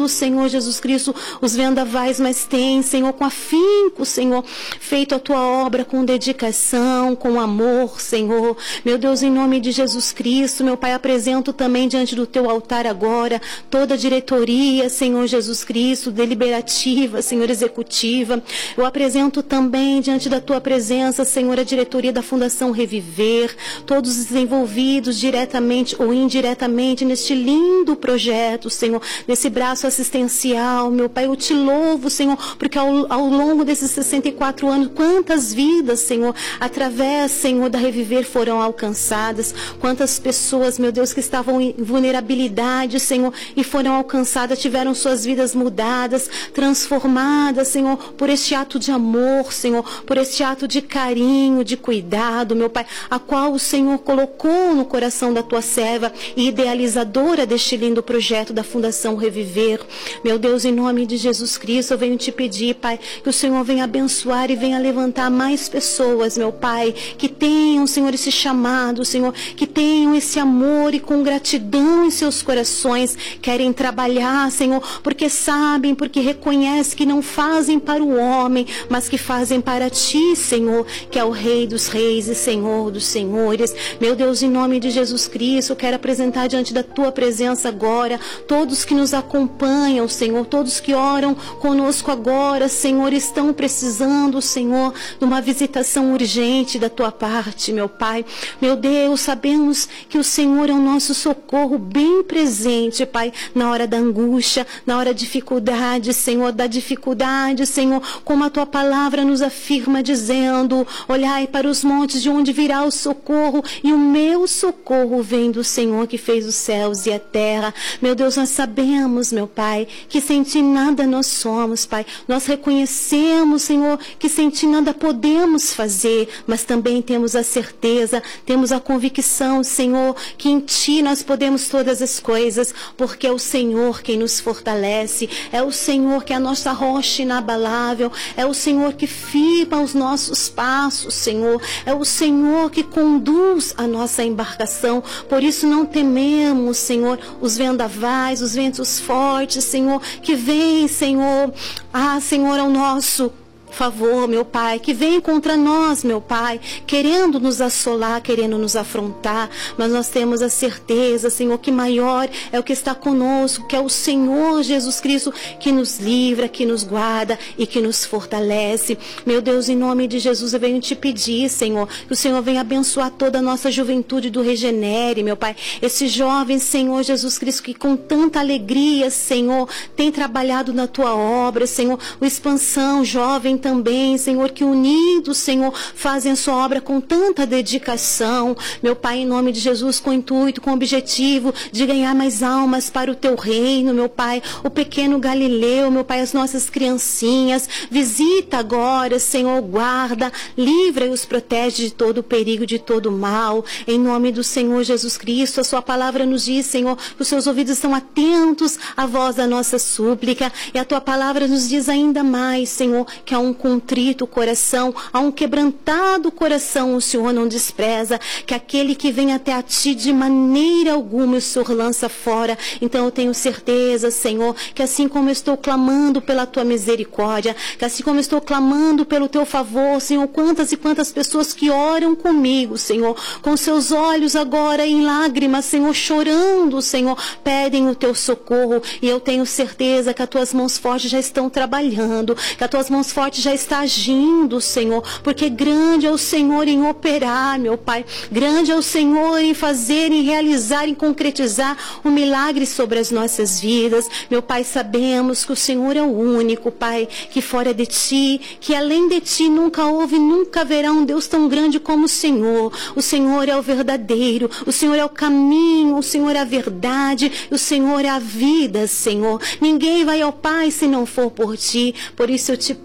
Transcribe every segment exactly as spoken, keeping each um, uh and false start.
Senhor Jesus Cristo, os vendavais, mas tem, Senhor, com afinco, Senhor, feito a tua obra com dedicação, com amor, Senhor. Meu Deus, em nome de Jesus Cristo, meu Pai, apresento também diante do teu altar agora toda a diretoria, Senhor Jesus Cristo, deliberativa, Senhor, executiva. Eu apresento também diante da tua presença, Senhor, a diretoria da Fundação Reviver, todos os envolvidos diretamente ou indiretamente neste lindo projeto, Senhor, nesse braço assistencial, meu Pai, eu te louvo, Senhor, porque ao, ao longo desses sessenta e quatro anos, quantas vidas, Senhor, através, Senhor, da Reviver foram alcançadas, quantas pessoas, meu Deus, que estavam em vulnerabilidade, Senhor, e foram alcançadas, tiveram suas vidas mudadas, transformadas, Senhor, por este ato de amor, Senhor, por este ato de carinho, de cuidado, meu Pai, a qual o Senhor colocou no coração da tua serva e idealizadora deste lindo projeto da Fundação Reviver. Meu Deus, em nome de Jesus Cristo, eu venho te pedir, Pai, que o Senhor venha abençoar e venha levantar mais pessoas, meu Pai, que tenham, Senhor, esse chamado, Senhor, que tenham esse amor e com gratidão em seus corações, querem trabalhar, Senhor, porque sabem, porque reconhecem que não fazem para o homem, mas que fazem para ti, Senhor, que é o Rei dos Reis e Senhor dos Senhores. Meu Deus, em nome de Jesus Cristo, eu quero apresentar diante da tua presença agora todos que nos acompanham, Senhor, todos que oram conosco agora, Senhor, estão precisando, Senhor, de uma visitação urgente da tua parte, meu Pai. Meu Deus, sabemos que o Senhor é o nosso socorro bem presente, Pai, na hora da angústia, na hora da dificuldade, Senhor, da dificuldade, Senhor, como a tua palavra nos afirma dizendo, olhai para os montes de onde virá o socorro, e o meu socorro vem do Senhor que fez os céus e a terra. Meu Deus, nós sabemos, meu Pai, que sem ti nada nós somos, Pai. Nós reconhecemos, Senhor, que sem ti nada podemos fazer, mas também temos a certeza, temos a convicção, Senhor, que em ti nós podemos todas as coisas, porque é o Senhor quem nos fortalece, é o Senhor que é a nossa rocha inabalável, é o Senhor que firma os nossos passos, Senhor, é o Senhor que conduz a nossa embarcação. Por isso não tememos, Senhor, os vendavais, os ventos fortes, Senhor, que vem, Senhor, ah, Senhor, ao nosso favor, meu Pai, que vem contra nós, meu Pai, querendo nos assolar, querendo nos afrontar, mas nós temos a certeza, Senhor, que maior é o que está conosco, que é o Senhor Jesus Cristo, que nos livra, que nos guarda e que nos fortalece. Meu Deus, em nome de Jesus, eu venho te pedir, Senhor, que o Senhor venha abençoar toda a nossa juventude do Regenere, meu Pai, esses jovens, Senhor Jesus Cristo, que com tanta alegria, Senhor, tem trabalhado na tua obra, Senhor, o Expansão Jovem também, Senhor, que unidos, Senhor, fazem a sua obra com tanta dedicação, meu Pai, em nome de Jesus, com intuito, com objetivo de ganhar mais almas para o teu reino, meu Pai, o pequeno Galileu, meu Pai, as nossas criancinhas, visita agora, Senhor, guarda, livra e os protege de todo o perigo, de todo o mal, em nome do Senhor Jesus Cristo. A sua palavra nos diz, Senhor, que os seus ouvidos estão atentos à voz da nossa súplica, e a tua palavra nos diz ainda mais, Senhor, que há um contrito coração, a um quebrantado coração o Senhor não despreza, que aquele que vem até a ti de maneira alguma o Senhor lança fora. Então eu tenho certeza, Senhor, que assim como eu estou clamando pela tua misericórdia, que assim como eu estou clamando pelo teu favor, Senhor, quantas e quantas pessoas que oram comigo, Senhor, com seus olhos agora em lágrimas, Senhor, chorando, Senhor, pedem o teu socorro, e eu tenho certeza que as tuas mãos fortes já estão trabalhando, que as tuas mãos fortes já está agindo, Senhor, porque grande é o Senhor em operar, meu Pai, grande é o Senhor em fazer, em realizar, em concretizar um milagre sobre as nossas vidas. Meu Pai, sabemos que o Senhor é o único, Pai, que fora de ti, que além de ti nunca houve, nunca haverá um Deus tão grande como o Senhor. O Senhor é o verdadeiro, o Senhor é o caminho, o Senhor é a verdade, o Senhor é a vida, Senhor. Ninguém vai ao Pai se não for por ti. Por isso eu te peço,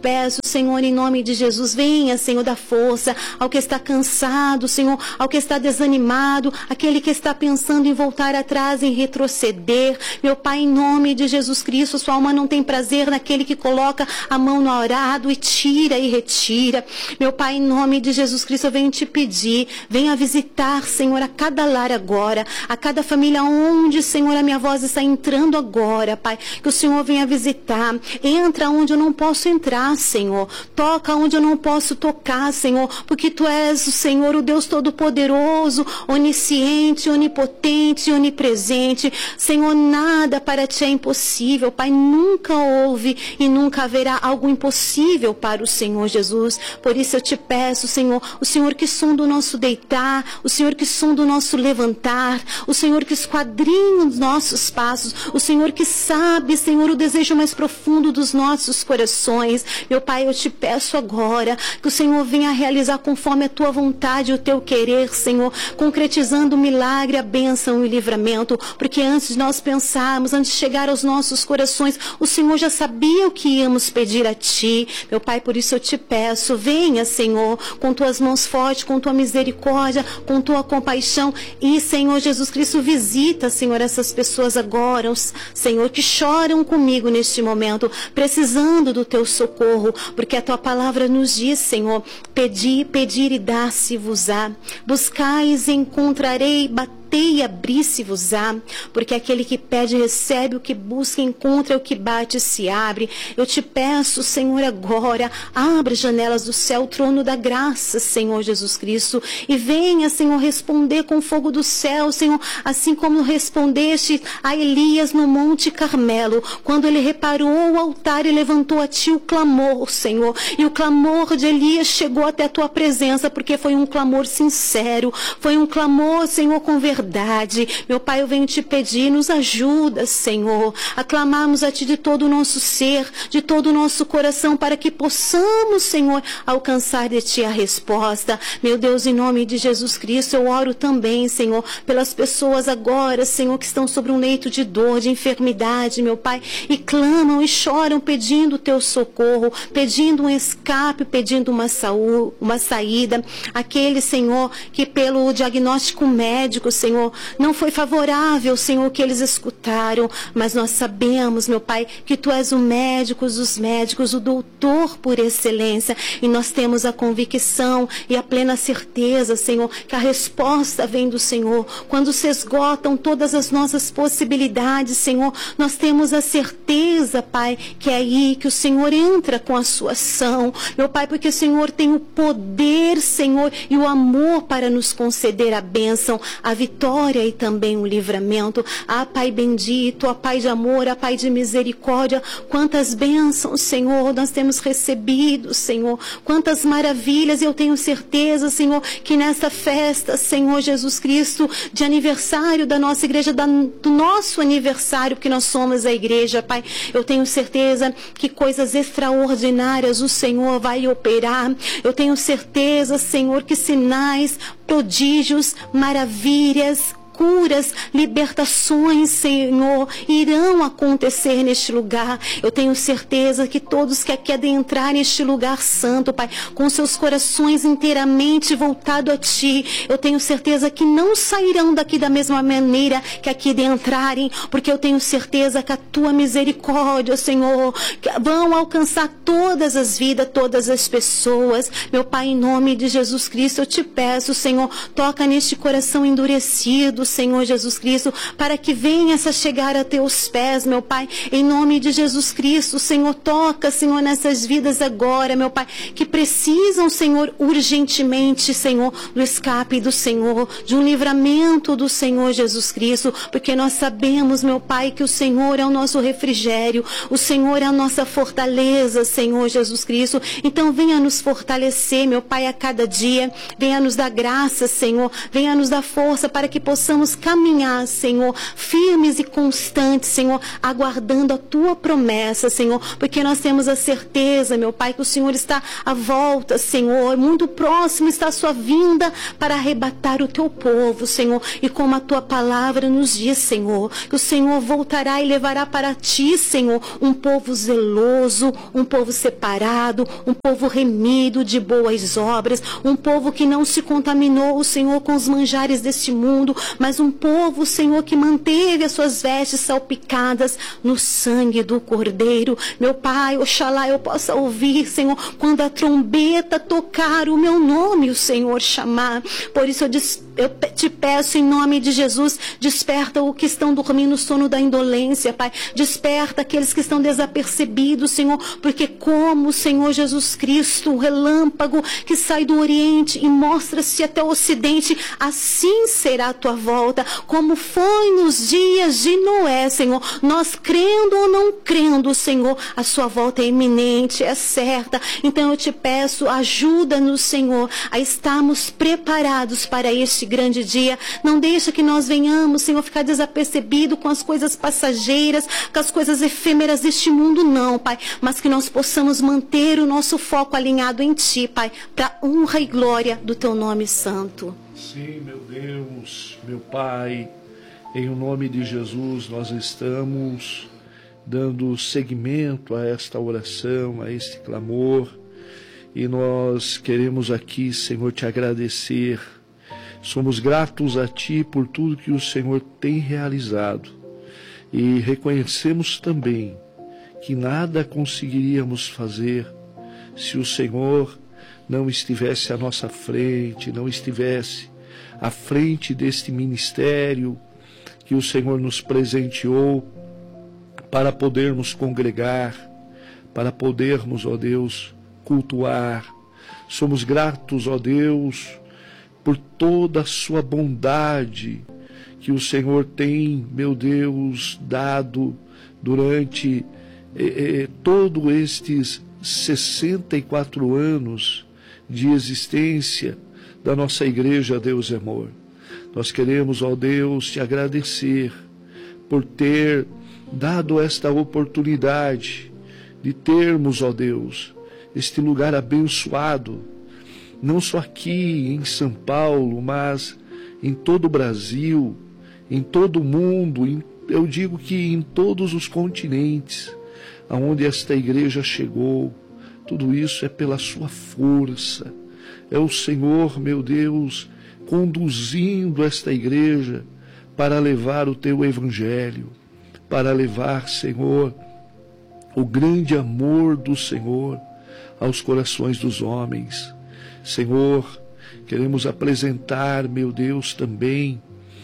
Senhor, em nome de Jesus, venha, Senhor, da força ao que está cansado, Senhor, ao que está desanimado, aquele que está pensando em voltar atrás, em retroceder. Meu Pai, em nome de Jesus Cristo, sua alma não tem prazer naquele que coloca a mão no arado e tira e retira. Meu Pai, em nome de Jesus Cristo, eu venho te pedir, venha visitar, Senhor, a cada lar agora, a cada família onde, Senhor, a minha voz está entrando agora, Pai, que o Senhor venha visitar. Entra onde eu não posso entrar, Senhor. Toca onde eu não posso tocar, Senhor, porque Tu és o Senhor, o Deus Todo-Poderoso, onisciente, onipotente, onipresente. Senhor, nada para Ti é impossível, Pai. Nunca houve e nunca haverá algo impossível para o Senhor Jesus. Por isso eu te peço, Senhor, o Senhor que sonda o nosso deitar, o Senhor que sonda o nosso levantar, o Senhor que esquadrinha os nossos passos, o Senhor que sabe, Senhor, o desejo mais profundo dos nossos corações. Meu Pai, eu te peço agora que o Senhor venha realizar conforme a Tua vontade e o Teu querer, Senhor, concretizando o milagre, a bênção e o livramento, porque antes de nós pensarmos, antes de chegar aos nossos corações, o Senhor já sabia o que íamos pedir a Ti. Meu Pai, por isso eu te peço, venha, Senhor, com Tuas mãos fortes, com Tua misericórdia, com Tua compaixão e, Senhor Jesus Cristo, visita, Senhor, essas pessoas agora, Senhor, que choram comigo neste momento, precisando do Teu socorro, porque a Tua palavra nos diz, Senhor, pedir, pedir e dar-se-vos-á, buscais e encontrarei, batei e abri-se-vos-á, porque aquele que pede recebe, o que busca encontra, o que bate se abre. Eu te peço, Senhor, agora, abra as janelas do céu, o trono da graça, Senhor Jesus Cristo, e venha, Senhor, responder com fogo do céu, Senhor, assim como respondeste a Elias no Monte Carmelo, quando ele reparou o altar e levantou a Ti o clamor, Senhor, e o clamor de Elias chegou até a Tua presença, porque foi um clamor sincero, foi um clamor, Senhor, com verdade. Meu Pai, eu venho te pedir, nos ajuda, Senhor, a clamarmos a Ti de todo o nosso ser, de todo o nosso coração, para que possamos, Senhor, alcançar de Ti a resposta. Meu Deus, em nome de Jesus Cristo, eu oro também, Senhor, pelas pessoas agora, Senhor, que estão sobre um leito de dor, de enfermidade, meu Pai, e clamam e choram pedindo o Teu socorro, pedindo um escape, pedindo uma, saúde, uma saída. Aquele, Senhor, que pelo diagnóstico médico, Senhor, não foi favorável, Senhor, que eles escutaram, mas nós sabemos, meu Pai, que Tu és o médico dos médicos, o doutor por excelência, e nós temos a convicção e a plena certeza, Senhor, que a resposta vem do Senhor. Quando se esgotam todas as nossas possibilidades, Senhor, nós temos a certeza, Pai, que é aí que o Senhor entra com a Sua ação, meu Pai, porque o Senhor tem o poder, Senhor, e o amor para nos conceder a bênção, a vitória e também o livramento. Ah, Pai bendito, ó Pai de amor, ó Pai de misericórdia, quantas bênçãos, Senhor, nós temos recebido, Senhor, quantas maravilhas. Eu tenho certeza, Senhor, que nessa festa, Senhor Jesus Cristo, de aniversário da nossa igreja, da, do nosso aniversário, porque nós somos a igreja, Pai, eu tenho certeza que coisas extraordinárias o Senhor vai operar. Eu tenho certeza, Senhor, que sinais, prodígios, maravilhas, curas, libertações, Senhor, irão acontecer neste lugar. Eu tenho certeza que todos que aqui adentrarem neste lugar santo, Pai, com seus corações inteiramente voltados a Ti, eu tenho certeza que não sairão daqui da mesma maneira que aqui adentrarem, porque eu tenho certeza que a Tua misericórdia, Senhor, vão alcançar todas as vidas, todas as pessoas. Meu Pai, em nome de Jesus Cristo, eu te peço, Senhor, toca neste coração endurecido, Senhor Jesus Cristo, para que venha a chegar a Teus pés, meu Pai, em nome de Jesus Cristo. Senhor, toca, Senhor, nessas vidas agora, meu Pai, que precisam, Senhor, urgentemente, Senhor, do escape do Senhor, de um livramento do Senhor Jesus Cristo, porque nós sabemos, meu Pai, que o Senhor é o nosso refrigério, o Senhor é a nossa fortaleza, Senhor Jesus Cristo. Então venha nos fortalecer, meu Pai, a cada dia, venha nos dar graça, Senhor, venha nos dar força para que possamos possamos caminhar, Senhor, firmes e constantes, Senhor, aguardando a Tua promessa, Senhor, porque nós temos a certeza, meu Pai, que o Senhor está à volta, Senhor, muito próximo está a Sua vinda para arrebatar o Teu povo, Senhor, e como a Tua palavra nos diz, Senhor, que o Senhor voltará e levará para Ti, Senhor, um povo zeloso, um povo separado, um povo remido de boas obras, um povo que não se contaminou, Senhor, com os manjares deste mundo, mas um povo, Senhor, que manteve as suas vestes salpicadas no sangue do Cordeiro. Meu Pai, oxalá eu possa ouvir, Senhor, quando a trombeta tocar o meu nome, o Senhor chamar. Por isso eu, des, eu te peço em nome de Jesus, desperta os que estão dormindo no sono da indolência, Pai. Desperta aqueles que estão desapercebidos, Senhor, porque como, Senhor Jesus Cristo, o relâmpago que sai do Oriente e mostra-se até o Ocidente, assim será a tua volta, como foi nos dias de Noé, Senhor. Nós crendo ou não crendo, Senhor, a sua volta é iminente, é certa. Então eu te peço, ajuda-nos, Senhor, a estarmos preparados para este grande dia. Não deixa que nós venhamos, Senhor, ficar desapercebido com as coisas passageiras, com as coisas efêmeras deste mundo, não, Pai, mas que nós possamos manter o nosso foco alinhado em Ti, Pai, para honra e glória do Teu nome santo. Sim, meu Deus, meu Pai, em nome de Jesus nós estamos dando seguimento a esta oração, a este clamor, e nós queremos aqui, Senhor, te agradecer. Somos gratos a Ti por tudo que o Senhor tem realizado e reconhecemos também que nada conseguiríamos fazer se o Senhor não estivesse à nossa frente, não estivesse à frente deste ministério que o Senhor nos presenteou para podermos congregar, para podermos, ó Deus, cultuar. Somos gratos, ó Deus, por toda a sua bondade que o Senhor tem, meu Deus, dado durante eh, eh, todos estes sessenta e quatro anos de existência da nossa igreja, Deus é amor. Nós queremos, ó Deus, te agradecer por ter dado esta oportunidade de termos, ó Deus, este lugar abençoado, não só aqui em São Paulo, mas em todo o Brasil, em todo o mundo, em, eu digo que em todos os continentes, aonde esta igreja chegou. Tudo isso é pela sua força, é o Senhor, meu Deus, conduzindo esta igreja para levar o teu evangelho, para levar, Senhor, o grande amor do Senhor aos corações dos homens. Senhor, queremos apresentar, meu Deus, também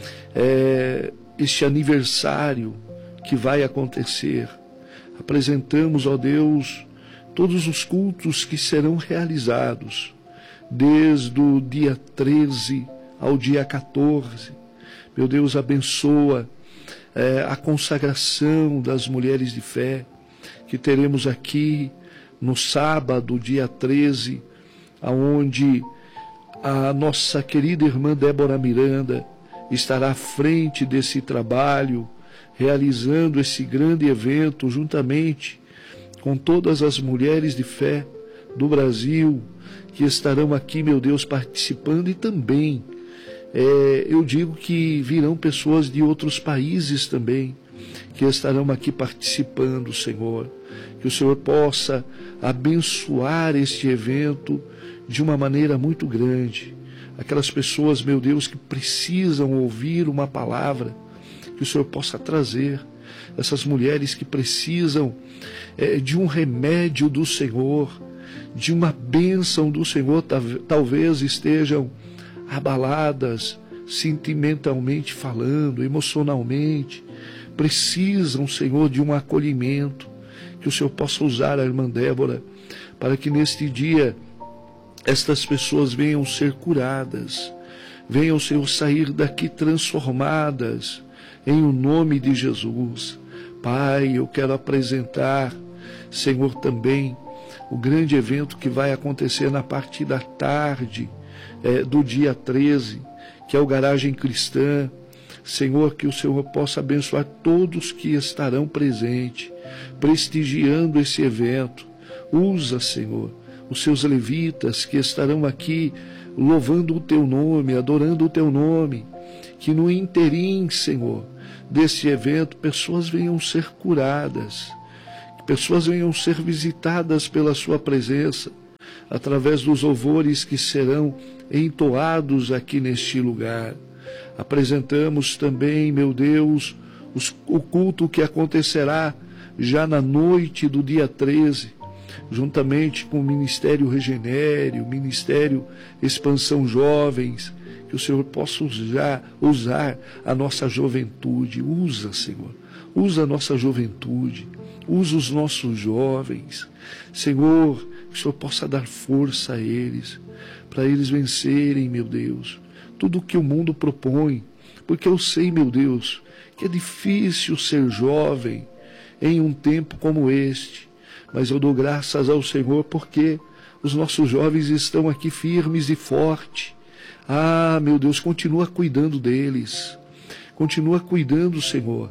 é, este aniversário que vai acontecer. Apresentamos, ó Deus, todos os cultos que serão realizados, desde o dia treze ao dia quatorze. Meu Deus, abençoa é, a consagração das mulheres de fé, que teremos aqui no sábado, dia treze, aonde a nossa querida irmã Débora Miranda estará à frente desse trabalho, realizando esse grande evento juntamente com todas as mulheres de fé do Brasil que estarão aqui, meu Deus, participando, e também é, eu digo que virão pessoas de outros países também que estarão aqui participando, Senhor. Que o Senhor possa abençoar este evento de uma maneira muito grande. Aquelas pessoas, meu Deus, que precisam ouvir uma palavra, que o Senhor possa trazer. Essas mulheres que precisam é, de um remédio do Senhor, de uma bênção do Senhor, talvez estejam abaladas, sentimentalmente falando, emocionalmente, precisam, Senhor, de um acolhimento. Que o Senhor possa usar a irmã Débora para que neste dia estas pessoas venham ser curadas, venham, Senhor, sair daqui transformadas em o nome de Jesus. Pai, eu quero apresentar, Senhor, também o grande evento que vai acontecer na parte da tarde é, do dia treze, que é o Garagem Cristã, Senhor, que o Senhor possa abençoar todos que estarão presentes, prestigiando esse evento. Usa, Senhor, os seus levitas que estarão aqui louvando o Teu nome, adorando o Teu nome. Que no interim, Senhor, desse evento, pessoas venham ser curadas, que pessoas venham ser visitadas pela Sua presença, através dos louvores que serão entoados aqui neste lugar. Apresentamos também, meu Deus, os, o culto que acontecerá já na noite do dia treze, juntamente com o Ministério Regenere, o Ministério Expansão Jovens, que o Senhor possa usar, usar a nossa juventude. Usa, Senhor, usa a nossa juventude, usa os nossos jovens. Senhor, que o Senhor possa dar força a eles, para eles vencerem, meu Deus, tudo o que o mundo propõe, porque eu sei, meu Deus, que é difícil ser jovem em um tempo como este, mas eu dou graças ao Senhor porque os nossos jovens estão aqui firmes e fortes. Ah, meu Deus, continua cuidando deles, continua cuidando, Senhor,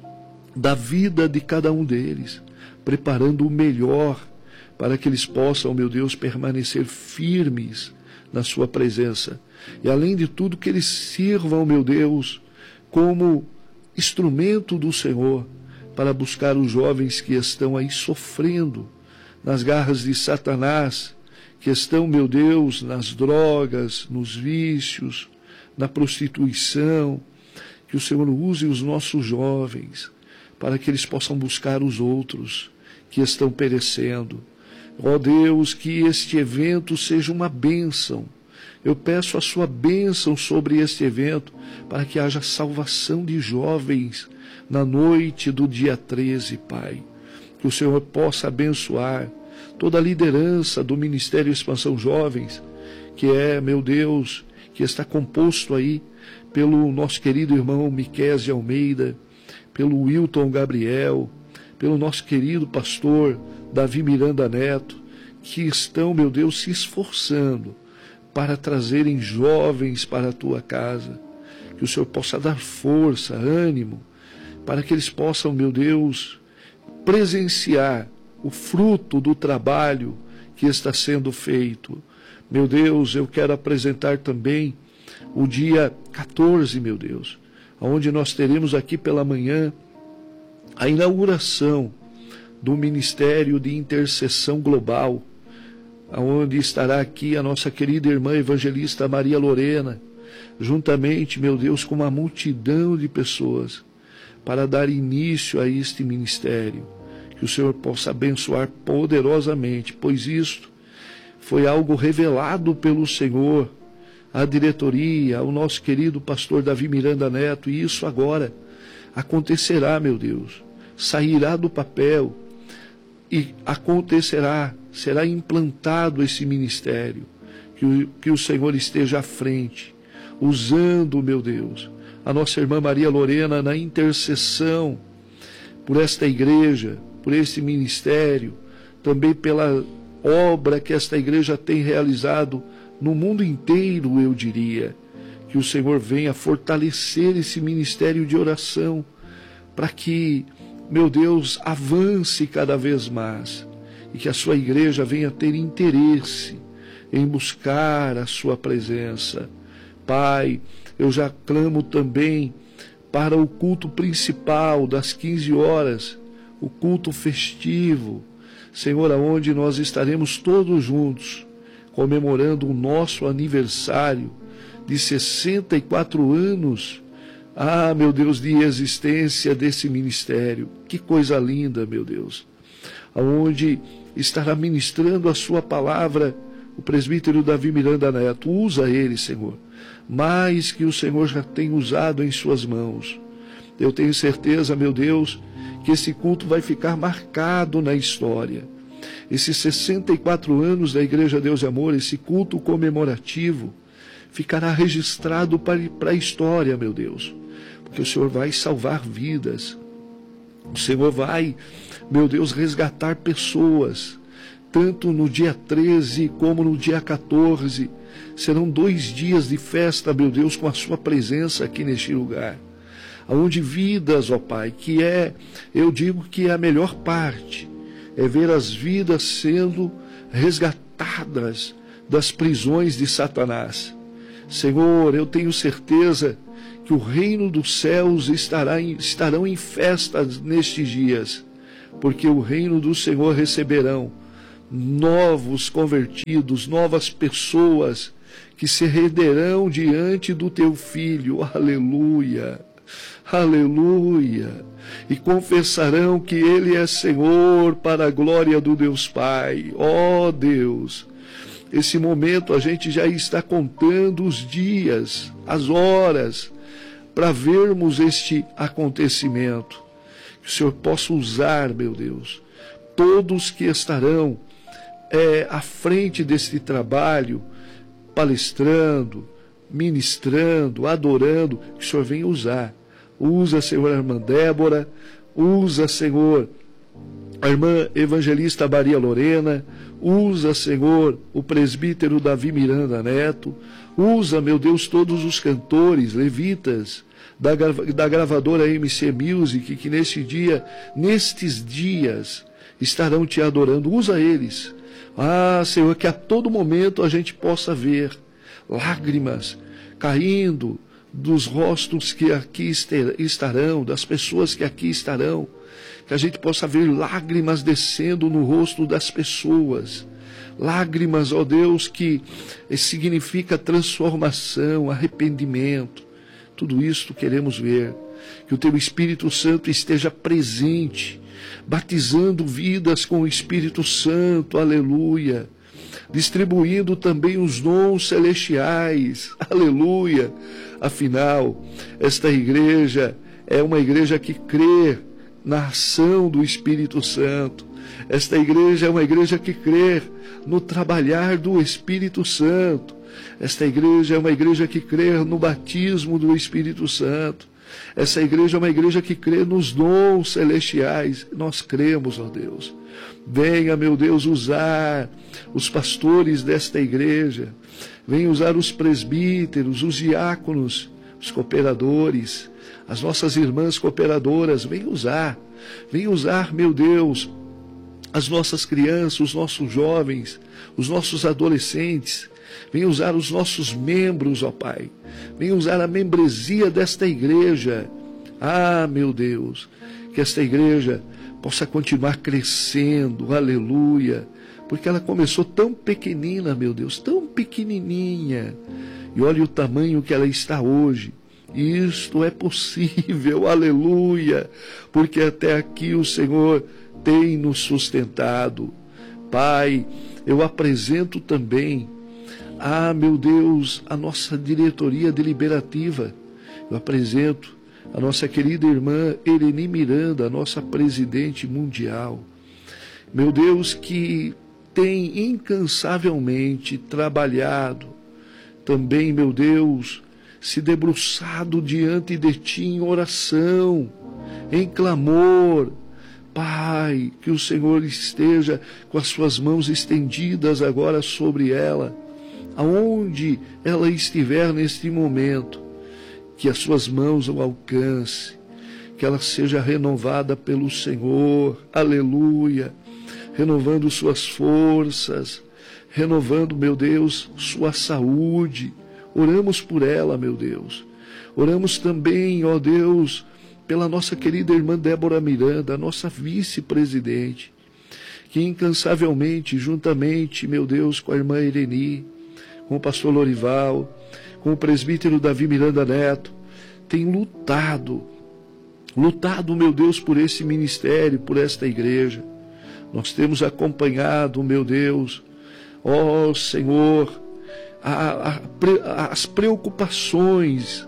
da vida de cada um deles, preparando o melhor para que eles possam, meu Deus, permanecer firmes na sua presença. E além de tudo, que eles sirvam, meu Deus, como instrumento do Senhor para buscar os jovens que estão aí sofrendo nas garras de Satanás, que estão, meu Deus, nas drogas, nos vícios, na prostituição. Que o Senhor use os nossos jovens para que eles possam buscar os outros que estão perecendo. Ó Deus, que este evento seja uma bênção. Eu peço a sua bênção sobre este evento, para que haja salvação de jovens na noite do dia treze, Pai. Que o Senhor possa abençoar toda a liderança do Ministério Expansão Jovens, que é, meu Deus, que está composto aí pelo nosso querido irmão Miqués de Almeida, pelo Wilton Gabriel, pelo nosso querido pastor Davi Miranda Neto, que estão, meu Deus, se esforçando para trazerem jovens para a tua casa. Que o Senhor possa dar força, ânimo, para que eles possam, meu Deus, presenciar o fruto do trabalho que está sendo feito. Meu Deus, eu quero apresentar também o dia quatorze, meu Deus, onde nós teremos aqui pela manhã a inauguração do Ministério de Intercessão Global, onde estará aqui a nossa querida irmã evangelista Maria Lorena, juntamente, meu Deus, com uma multidão de pessoas, para dar início a este ministério. Que o Senhor possa abençoar poderosamente, pois isto foi algo revelado pelo Senhor, à diretoria, ao nosso querido pastor Davi Miranda Neto, e isso agora acontecerá, meu Deus, sairá do papel e acontecerá, será implantado esse ministério. Que o, que o Senhor esteja à frente, usando, meu Deus, a nossa irmã Maria Lorena na intercessão por esta igreja, por este ministério, também pela obra que esta igreja tem realizado no mundo inteiro, eu diria. Que o Senhor venha fortalecer esse ministério de oração, para que, meu Deus, avance cada vez mais, e que a sua igreja venha ter interesse em buscar a sua presença. Pai, eu já clamo também para o culto principal das quinze horas, o culto festivo, Senhor, aonde nós estaremos todos juntos, comemorando o nosso aniversário de sessenta e quatro anos, ah, meu Deus, de existência desse ministério. Que coisa linda, meu Deus, aonde estará ministrando a sua palavra o presbítero Davi Miranda Neto. Usa ele, Senhor, mais que o Senhor já tem usado em suas mãos. Eu tenho certeza, meu Deus, que esse culto vai ficar marcado na história. Esses sessenta e quatro anos da Igreja Deus e Amor, esse culto comemorativo, ficará registrado para a história, meu Deus, porque o Senhor vai salvar vidas. O Senhor vai, meu Deus, resgatar pessoas, tanto no dia treze como no dia quatorze. Serão dois dias de festa, meu Deus, com a sua presença aqui neste lugar. aonde vidas, ó Pai, que é, eu digo que é a melhor parte, é ver as vidas sendo resgatadas das prisões de Satanás. Senhor, eu tenho certeza que o reino dos céus estará em, estarão em festa nestes dias, porque o reino do Senhor receberão novos convertidos, novas pessoas que se renderão diante do teu Filho, aleluia, aleluia, e confessarão que Ele é Senhor para a glória do Deus Pai. Ó Deus, esse momento a gente já está contando os dias, as horas, para vermos este acontecimento. Que o Senhor possa usar, meu Deus, todos que estarão é, à frente deste trabalho, palestrando, ministrando, adorando, que o Senhor venha usar. Usa, Senhor, a irmã Débora, usa, Senhor, a irmã evangelista Maria Lorena, usa, Senhor, o presbítero Davi Miranda Neto, usa, meu Deus, todos os cantores, levitas, da, da gravadora M C Music, que neste dia, nestes dias, estarão te adorando. Usa eles. Ah, Senhor, que a todo momento a gente possa ver lágrimas caindo dos rostos que aqui estarão, das pessoas que aqui estarão, que a gente possa ver lágrimas descendo no rosto das pessoas, lágrimas, ó Deus, que significa transformação, arrependimento. Tudo isto queremos ver, que o teu Espírito Santo esteja presente, batizando vidas com o Espírito Santo, aleluia, distribuindo também os dons celestiais, aleluia. Afinal, esta igreja é uma igreja que crê na ação do Espírito Santo. Esta igreja é uma igreja que crê no trabalhar do Espírito Santo. Esta igreja é uma igreja que crê no batismo do Espírito Santo. Essa igreja é uma igreja que crê nos dons celestiais. Nós cremos, ó Deus. Venha, meu Deus, usar os pastores desta igreja. Venha usar os presbíteros, os diáconos, os cooperadores, as nossas irmãs cooperadoras. Venha usar. Venha usar, meu Deus, as nossas crianças, os nossos jovens, os nossos adolescentes. Venha usar os nossos membros, ó Pai. Venha usar a membresia desta igreja. Ah, meu Deus, que esta igreja possa continuar crescendo, aleluia, porque ela começou tão pequenina, meu Deus, tão pequenininha, e olha o tamanho que ela está hoje. Isto é possível, aleluia, porque até aqui o Senhor tem nos sustentado. Pai, eu apresento também, ah, meu Deus, a nossa diretoria deliberativa. Eu apresento a nossa querida irmã Eleni Miranda, a nossa presidente mundial. Meu Deus, que tem incansavelmente trabalhado, também, meu Deus, se debruçado diante de Ti em oração, em clamor. Pai, que o Senhor esteja com as suas mãos estendidas agora sobre ela, aonde ela estiver neste momento, que as suas mãos o alcance, que ela seja renovada pelo Senhor, aleluia, renovando suas forças, renovando, meu Deus, sua saúde. Oramos por ela, meu Deus. Oramos também, ó Deus, pela nossa querida irmã Débora Miranda, a nossa vice-presidente, que incansavelmente, juntamente, meu Deus, com a irmã Eleni, com o pastor Lorival, com o presbítero Davi Miranda Neto, tem lutado, lutado, meu Deus, por esse ministério, por esta igreja. Nós temos acompanhado, meu Deus, ó Senhor, a, a, as preocupações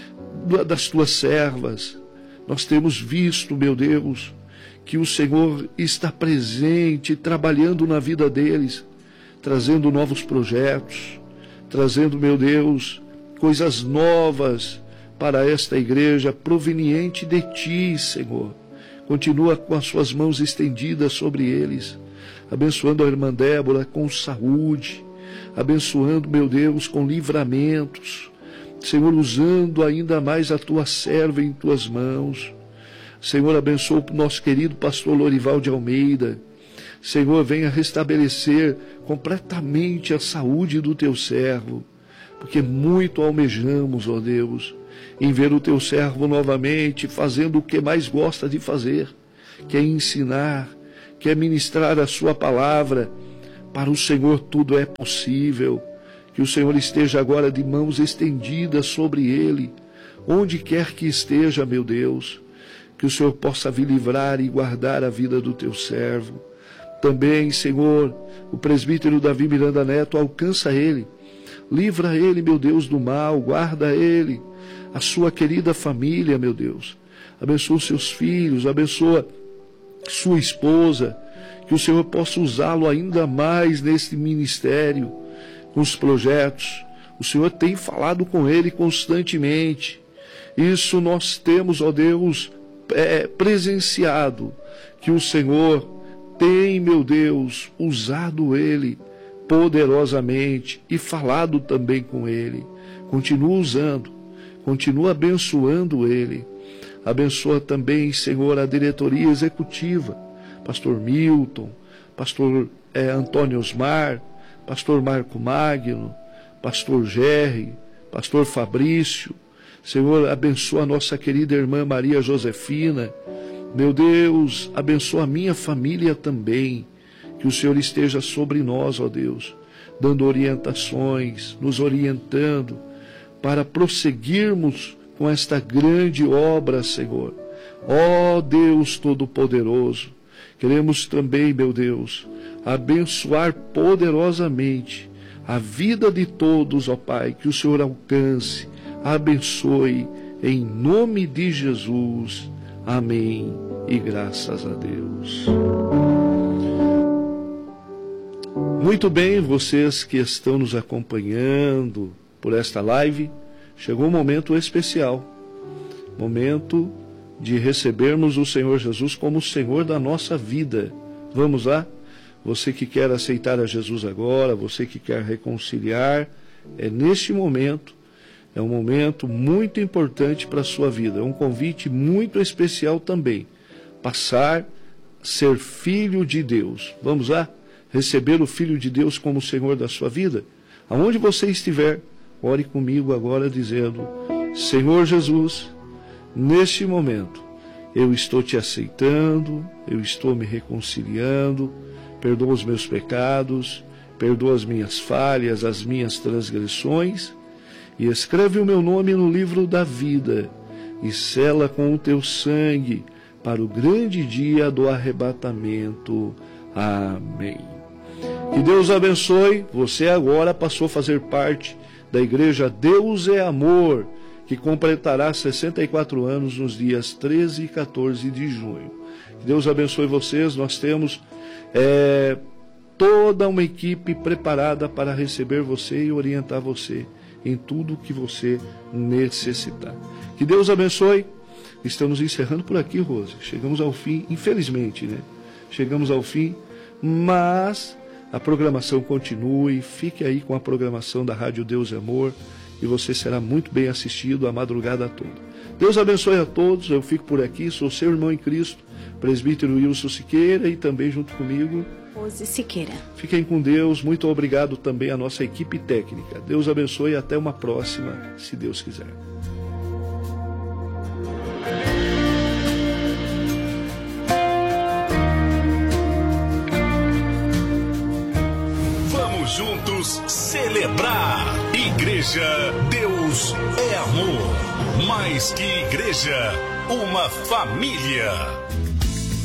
das tuas servas. Nós temos visto, meu Deus, que o Senhor está presente, trabalhando na vida deles, trazendo novos projetos, trazendo, meu Deus, coisas novas para esta igreja, proveniente de Ti, Senhor. Continua com as suas mãos estendidas sobre eles, abençoando a irmã Débora com saúde, abençoando, meu Deus, com livramentos, Senhor, usando ainda mais a tua serva em tuas mãos. Senhor, abençoa o nosso querido pastor Lorival de Almeida. Senhor, venha restabelecer completamente a saúde do teu servo, porque muito almejamos, ó Deus, em ver o teu servo novamente fazendo o que mais gosta de fazer, que é ensinar, que é ministrar a sua palavra. Para o Senhor tudo é possível. Que o Senhor esteja agora de mãos estendidas sobre ele, onde quer que esteja, meu Deus. Que o Senhor possa vir livrar e guardar a vida do teu servo. Também, Senhor, o presbítero Davi Miranda Neto, alcança ele. Livra ele, meu Deus, do mal, guarda ele, a sua querida família, meu Deus. Abençoa os seus filhos, abençoa sua esposa. Que o Senhor possa usá-lo ainda mais neste ministério, nos projetos. O Senhor tem falado com ele constantemente. Isso nós temos, ó Deus, é, presenciado, que o Senhor tem, meu Deus, usado ele poderosamente e falado também com ele. Continua usando, continua abençoando ele. Abençoa também, Senhor, a diretoria executiva, pastor Milton, pastor é, Antônio Osmar, pastor Marco Magno, pastor Gerry, pastor Fabrício. Senhor, abençoa a nossa querida irmã Maria Josefina. Meu Deus, abençoa a minha família também. Que o Senhor esteja sobre nós, ó Deus, dando orientações, nos orientando para prosseguirmos com esta grande obra, Senhor. Ó Deus Todo-Poderoso, queremos também, meu Deus, abençoar poderosamente a vida de todos, ó Pai, que o Senhor alcance, abençoe, em nome de Jesus. Amém e graças a Deus. Muito bem, vocês que estão nos acompanhando por esta live, chegou um momento especial, momento de recebermos o Senhor Jesus como o Senhor da nossa vida. Vamos lá? Você que quer aceitar a Jesus agora, você que quer reconciliar, é neste momento, é um momento muito importante para a sua vida, é um convite muito especial também, passar a ser filho de Deus. Vamos lá? Receber o Filho de Deus como o Senhor da sua vida? Aonde você estiver, ore comigo agora dizendo: Senhor Jesus, neste momento, eu estou te aceitando, eu estou me reconciliando, perdoa os meus pecados, perdoa as minhas falhas, as minhas transgressões, e escreve o meu nome no livro da vida, e sela com o teu sangue, para o grande dia do arrebatamento. Amém. Que Deus abençoe. Você agora passou a fazer parte da Igreja Deus é Amor, que completará sessenta e quatro anos nos dias treze e quatorze de junho. Que Deus abençoe vocês. Nós temos é, toda uma equipe preparada para receber você e orientar você em tudo que você necessitar. Que Deus abençoe. Estamos encerrando por aqui, Rose. Chegamos ao fim, infelizmente, né? Chegamos ao fim, mas a programação continue. Fique aí com a programação da Rádio Deus é Amor e você será muito bem assistido a madrugada toda. Deus abençoe a todos. Eu fico por aqui, sou seu irmão em Cristo, presbítero Wilson Siqueira, e também junto comigo, Rose Siqueira. Fiquem com Deus. Muito obrigado também à nossa equipe técnica. Deus abençoe e até uma próxima, se Deus quiser. Juntos celebrar. Igreja Deus é Amor. Mais que igreja, uma família.